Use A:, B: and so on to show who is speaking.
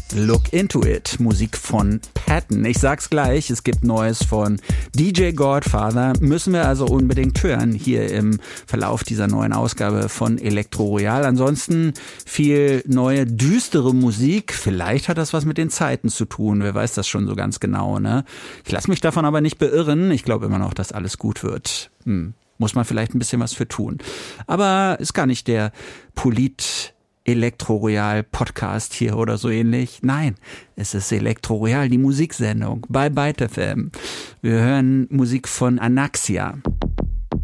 A: Look Into It, Musik von Patton. Ich sag's gleich, es gibt Neues von DJ Godfather. Müssen wir also unbedingt hören hier im Verlauf dieser neuen Ausgabe von Elektro Royal. Ansonsten viel neue, düstere Musik. Vielleicht hat das was mit den Zeiten zu tun. Wer weiß das schon so ganz genau, ne? Ich lasse mich davon aber nicht beirren. Ich glaube immer noch, dass alles gut wird. Muss man vielleicht ein bisschen was für tun. Aber ist gar nicht der Elektro Royal Podcast hier oder so ähnlich. Nein, es ist Elektro Royal, die Musiksendung bei Byte FM. Wir hören Musik von Anaxia.